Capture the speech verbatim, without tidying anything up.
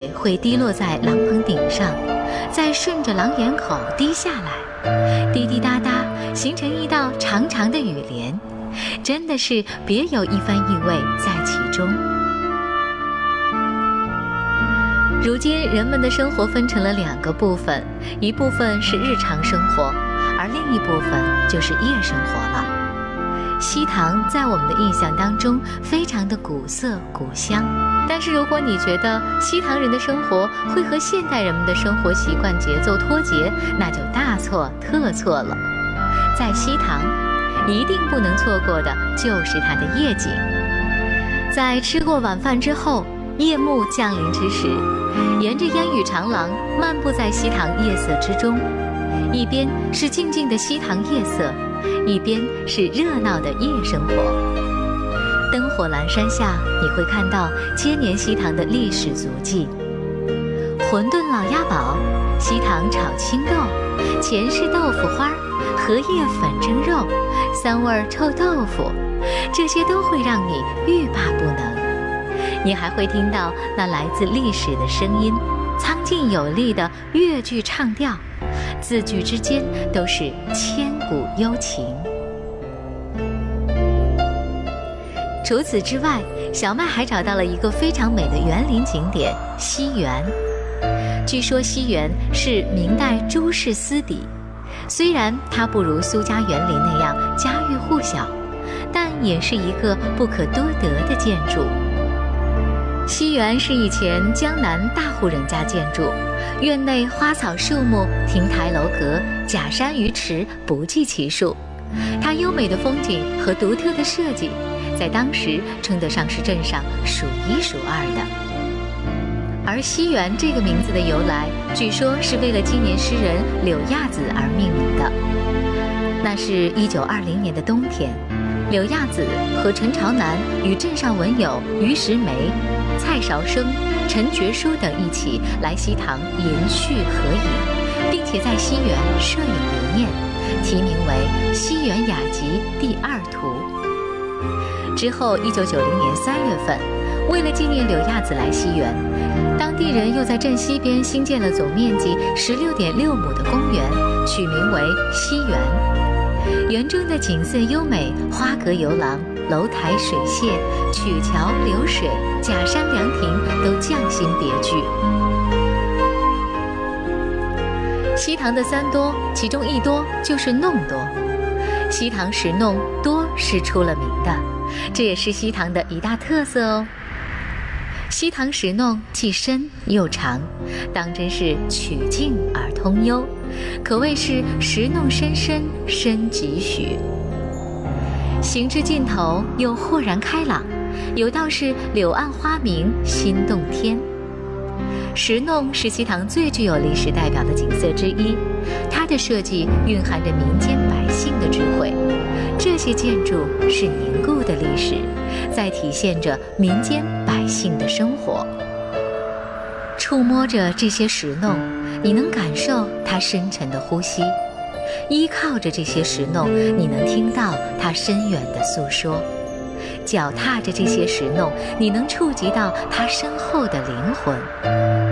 水会滴落在廊棚顶上，再顺着廊檐口滴下来，滴滴答答，形成一道长长的雨帘，真的是别有一番意味在其中。如今人们的生活分成了两个部分，一部分是日常生活，而另一部分就是夜生活了。西塘在我们的印象当中非常的古色古香，但是如果你觉得西塘人的生活会和现代人们的生活习惯节奏脱节，那就大错特错了。在西塘一定不能错过的就是它的夜景。在吃过晚饭之后，夜幕降临之时，沿着烟雨长廊漫步在西塘夜色之中，一边是静静的西塘夜色，一边是热闹的夜生活。灯火阑珊下，你会看到千年西塘的历史足迹。馄饨老鸭煲、西塘炒青豆、前世豆腐花、荷叶粉蒸肉、三味臭豆腐，这些都会让你欲罢不能。你还会听到那来自历史的声音，苍劲有力的越剧唱调，字句之间都是千古幽情。除此之外，小麦还找到了一个非常美的园林景点西园。据说西园是明代朱氏私邸，虽然它不如苏家园林那样家喻户晓，但也是一个不可多得的建筑。西园是以前江南大户人家建筑，院内花草树木、亭台楼阁、假山鱼池不计其数。它优美的风景和独特的设计，在当时称得上是镇上数一数二的。而西园这个名字的由来，据说是为了纪念诗人柳亚子而命名的。那是一九二零年的冬天，柳亚子和陈朝南与镇上文友于石梅、蔡韶生、陈觉书等一起来西塘延续合影，并且在西园摄影留念，题名为《西园雅集第二图》。之后一九九零年三月份，为了纪念柳亚子来西园，当地人又在镇西边兴建了总面积十六点六亩的公园，取名为西园。园中的景色优美，花阁游廊、楼台水榭、曲桥流水、假山凉亭都匠心别具。西塘的三多，其中一多就是弄多。西塘石弄多是出了名的，这也是西塘的一大特色哦。西塘石弄既深又长，当真是曲径而通幽，可谓是石弄深深深几许。行至尽头又豁然开朗，有道是柳暗花明心动天。石弄是西塘最具有历史代表的景色之一，它的设计蕴含着民间百姓的智慧，这些建筑是凝固的历史，在体现着民间百姓的生活。触摸着这些石弄，你能感受它深沉的呼吸；依靠着这些石弄，你能听到它深远的诉说；脚踏着这些石弄，你能触及到它身后的灵魂。